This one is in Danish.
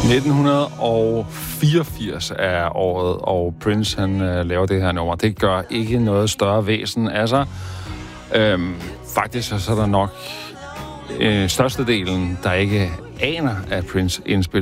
1984 er året, og Prince han laver det her nummer. Det gør ikke noget større væsen af sig. Faktisk så er der nok størstedelen, der ikke aner, at Prince indspiller